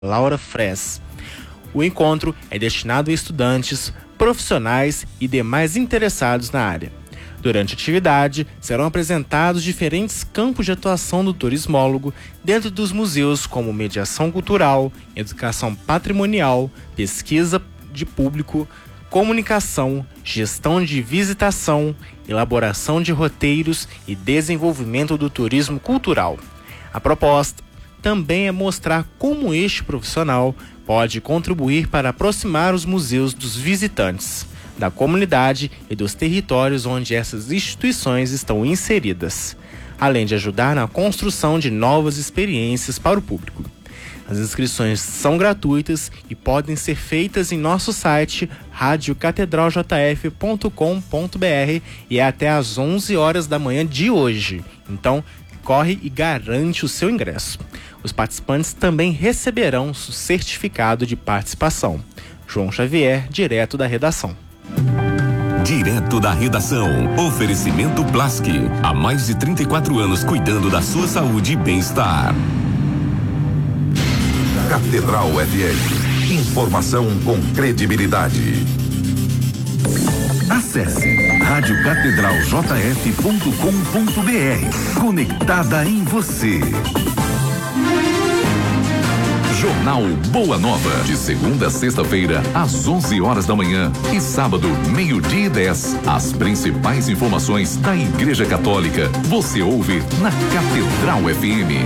Laura Fraisse. O encontro é destinado a estudantes, profissionais e demais interessados na área. Durante a atividade, serão apresentados diferentes campos de atuação do turismólogo dentro dos museus, como mediação cultural, educação patrimonial, pesquisa de público, comunicação, gestão de visitação, elaboração de roteiros e desenvolvimento do turismo cultural. A proposta também é mostrar como este profissional pode contribuir para aproximar os museus dos visitantes, da comunidade e dos territórios onde essas instituições estão inseridas, além de ajudar na construção de novas experiências para o público. As inscrições são gratuitas e podem ser feitas em nosso site radiocatedraljf.com.br e é até às 11 horas da manhã de hoje. Então, corre e garante o seu ingresso. Os participantes também receberão o certificado de participação. João Xavier, direto da redação. Direto da redação. Oferecimento Blask. Há mais de 34 anos cuidando da sua saúde e bem-estar. Catedral FM. Informação com credibilidade. Acesse radiocatedraljf.com.br. Conectada em você. Jornal Boa Nova, de segunda a sexta-feira, às 11 horas da manhã e sábado, 12:10. As principais informações da Igreja Católica você ouve na Catedral FM.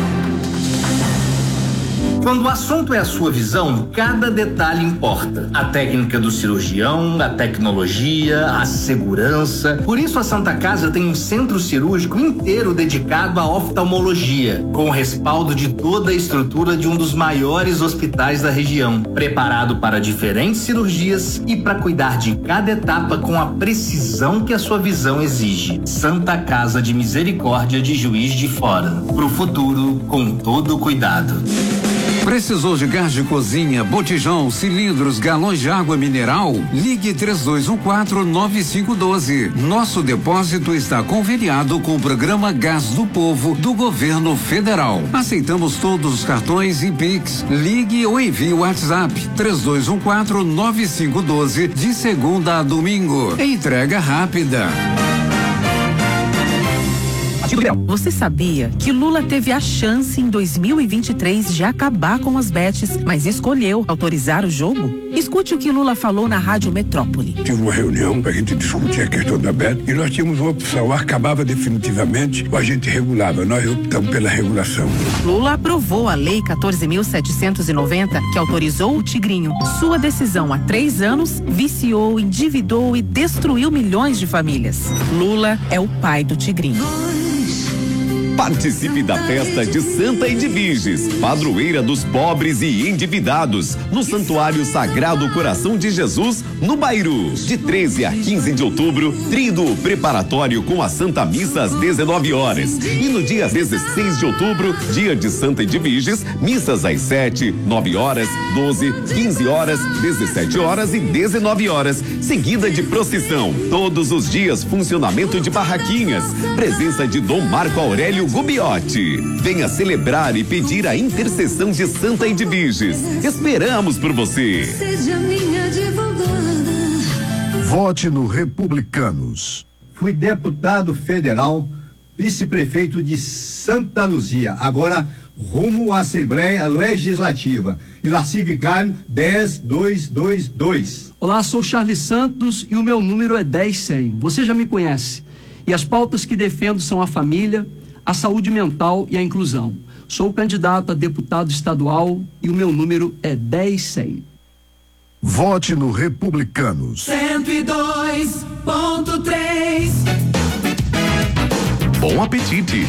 Quando o assunto é a sua visão, cada detalhe importa. A técnica do cirurgião, a tecnologia, a segurança. Por isso a Santa Casa tem um centro cirúrgico inteiro dedicado à oftalmologia, com o respaldo de toda a estrutura de um dos maiores hospitais da região, preparado para diferentes cirurgias e para cuidar de cada etapa com a precisão que a sua visão exige. Santa Casa de Misericórdia de Juiz de Fora. Pro futuro, com todo cuidado. Precisou de gás de cozinha, botijão, cilindros, galões de água mineral? Ligue 3214-9512. Nosso depósito está conveniado com o programa Gás do Povo do Governo Federal. Aceitamos todos os cartões e Pix. Ligue ou envie o WhatsApp 3214-9512 de segunda a domingo. Entrega rápida. Você sabia que Lula teve a chance em 2023 de acabar com as bets, mas escolheu autorizar o jogo? Escute o que Lula falou na Rádio Metrópole. Tive uma reunião para a gente discutir a questão da bet e nós tínhamos uma opção, acabava definitivamente ou a gente regulava. Nós optamos pela regulação. Lula aprovou a Lei 14.790, que autorizou o Tigrinho. Sua decisão há 3 anos viciou, endividou e destruiu milhões de famílias. Lula é o pai do Tigrinho. Participe da festa de Santa Edviges, padroeira dos pobres e endividados, no Santuário Sagrado Coração de Jesus, no Bairu. De 13 a 15 de outubro, tríduo preparatório com a Santa Missa às 19 horas. E no dia 16 de outubro, dia de Santa Edviges, missas às 7, 9 horas, 12, 15 horas, 17 horas e 19 horas, seguida de procissão. Todos os dias, funcionamento de barraquinhas. Presença de Dom Marco Aurélio Gubiotti. Venha celebrar e pedir a intercessão de Santa Edviges. Esperamos por você. Seja minha advogada. Vote no Republicanos. Fui deputado federal, vice-prefeito de Santa Luzia, agora rumo à Assembleia Legislativa. Iraci Vicário 10222. Olá, sou Charles Santos e o meu número é 10100. Você já me conhece. E as pautas que defendo são a família, a saúde mental e a inclusão. Sou candidato a deputado estadual e o meu número é 10100. Vote no Republicanos. 102.3. Bom apetite!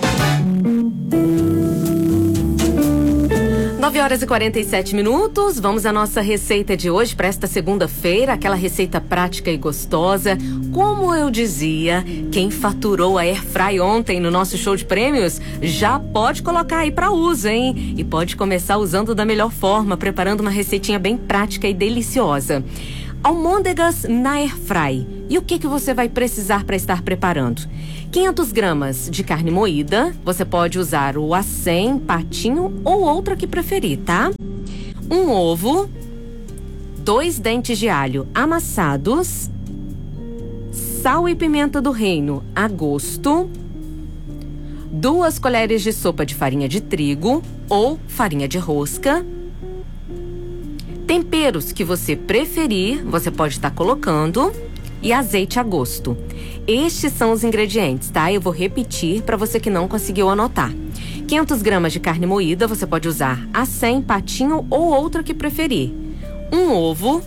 9h47. Vamos à nossa receita de hoje para esta segunda-feira, aquela receita prática e gostosa. Como eu dizia, quem faturou a Airfry ontem no nosso show de prêmios já pode colocar aí para uso, hein? E pode começar usando da melhor forma, preparando uma receitinha bem prática e deliciosa. Almôndegas na Airfry. E o que você vai precisar para estar preparando? 500 gramas de carne moída, você pode usar o acém, patinho ou outra que preferir, tá? Um ovo, 2 dentes de alho amassados, sal e pimenta do reino a gosto, 2 colheres de sopa de farinha de trigo ou farinha de rosca. Temperos que você preferir, você pode estar colocando, e azeite a gosto. Estes são os ingredientes, tá? Eu vou repetir para você que não conseguiu anotar. 500 gramas de carne moída, você pode usar acém, patinho ou outra que preferir. Um ovo,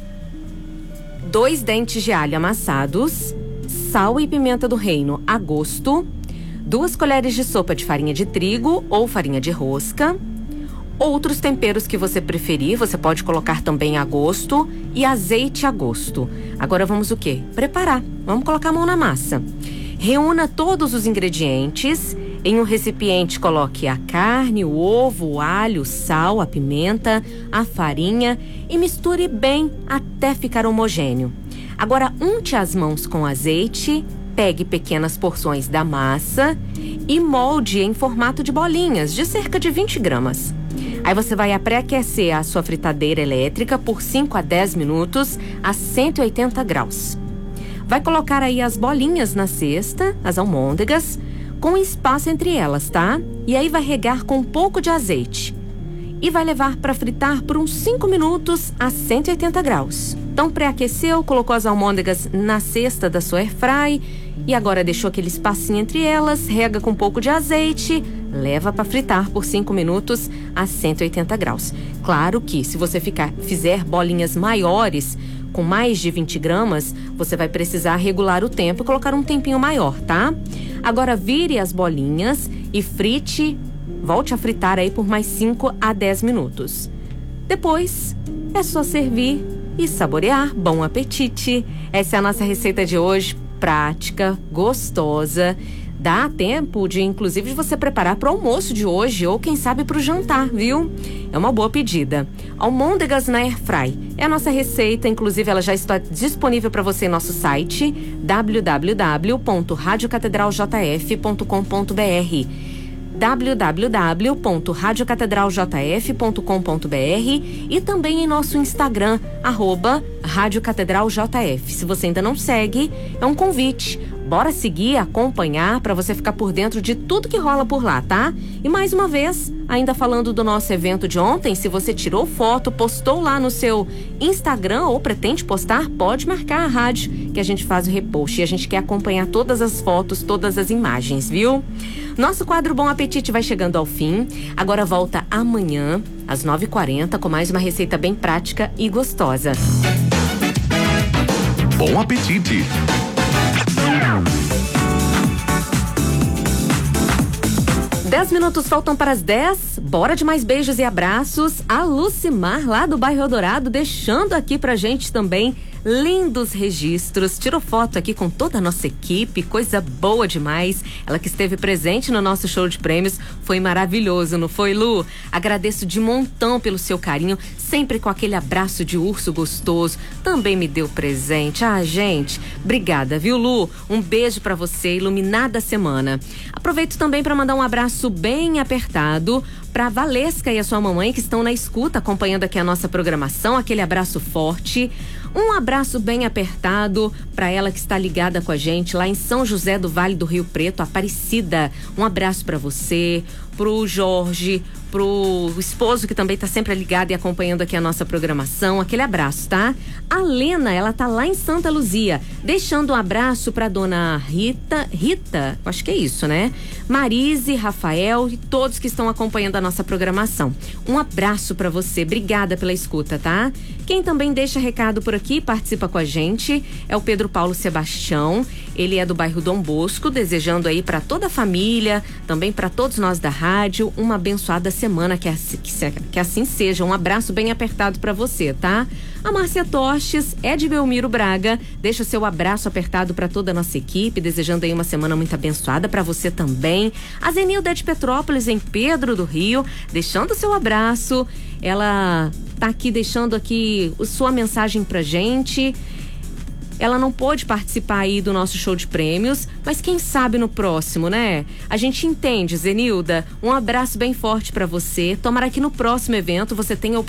2 dentes de alho amassados, sal e pimenta do reino a gosto, 2 colheres de sopa de farinha de trigo ou farinha de rosca. Outros temperos que você preferir, você pode colocar também a gosto, e azeite a gosto. Agora vamos o quê? Preparar. Vamos colocar a mão na massa. Reúna todos os ingredientes. Em um recipiente, coloque a carne, o ovo, o alho, o sal, a pimenta, a farinha e misture bem até ficar homogêneo. Agora unte as mãos com azeite, pegue pequenas porções da massa e molde em formato de bolinhas de cerca de 20 gramas. Aí você vai pré-aquecer a sua fritadeira elétrica por 5 a 10 minutos a 180 graus. Vai colocar aí as bolinhas na cesta, as almôndegas, com espaço entre elas, tá? E aí vai regar com um pouco de azeite. E vai levar para fritar por uns 5 minutos a 180 graus. Então pré-aqueceu, colocou as almôndegas na cesta da sua airfry e agora deixou aquele espacinho entre elas, rega com um pouco de azeite, leva para fritar por 5 minutos a 180 graus. Claro que se você fizer bolinhas maiores, com mais de 20 gramas, você vai precisar regular o tempo e colocar um tempinho maior, tá? Agora vire as bolinhas e frite, volte a fritar aí por mais 5 a 10 minutos. Depois é só servir e saborear. Bom apetite! Essa é a nossa receita de hoje, prática, gostosa. Dá tempo de, inclusive, de você preparar para o almoço de hoje ou, quem sabe, para o jantar, viu? É uma boa pedida. Almôndegas na airfry é a nossa receita, inclusive ela já está disponível para você em nosso site www.radiocatedraljf.com.br www.radiocatedraljf.com.br e também em nosso Instagram, @radiocatedraljf. Se você ainda não segue, é um convite. Bora seguir, acompanhar, para você ficar por dentro de tudo que rola por lá, tá? E mais uma vez, ainda falando do nosso evento de ontem, se você tirou foto, postou lá no seu Instagram ou pretende postar, pode marcar a rádio que a gente faz o repost. E a gente quer acompanhar todas as fotos, todas as imagens, viu? Nosso quadro Bom Apetite vai chegando ao fim. Agora volta amanhã, às 9h40, com mais uma receita bem prática e gostosa. Bom apetite! 10 minutos faltam para as 10. Bora de mais beijos e abraços. A Lucimar, lá do bairro Eldorado, deixando aqui pra gente também lindos registros. Tirou foto aqui com toda a nossa equipe, coisa boa demais. Ela que esteve presente no nosso show de prêmios, foi maravilhoso, não foi, Lu? Agradeço de montão pelo seu carinho, sempre com aquele abraço de urso gostoso. Também me deu presente. Ah, gente, obrigada, viu, Lu? Um beijo pra você, iluminada a semana. Aproveito também para mandar um abraço bem apertado para Valesca e a sua mamãe que estão na escuta, acompanhando aqui a nossa programação. Aquele abraço forte. Um abraço bem apertado para ela que está ligada com a gente lá em São José do Vale do Rio Preto, Aparecida. Um abraço para você, pro Jorge, pro esposo que também tá sempre ligado e acompanhando aqui a nossa programação. Aquele abraço, tá? A Lena, ela tá lá em Santa Luzia, deixando um abraço pra dona Rita, acho que é isso, né? Marise, Rafael e todos que estão acompanhando a nossa programação. Um abraço pra você, obrigada pela escuta, tá? Quem também deixa recado por aqui, participa com a gente, é o Pedro Paulo Sebastião. Ele é do bairro Dom Bosco, desejando aí pra toda a família, também pra todos nós da rádio, uma abençoada semana, que assim seja. Um abraço bem apertado pra você, tá? A Márcia Tostes é de Belmiro Braga, deixa o seu abraço apertado pra toda a nossa equipe, desejando aí uma semana muito abençoada pra você também. A Zenilda de Petrópolis, em Pedro do Rio, deixando o seu abraço. Ela tá aqui deixando aqui sua mensagem pra gente. ela não pôde participar aí do nosso show de prêmios, mas quem sabe no próximo, né? A gente entende, Zenilda. Um abraço bem forte pra você. Tomara que no próximo evento você tenha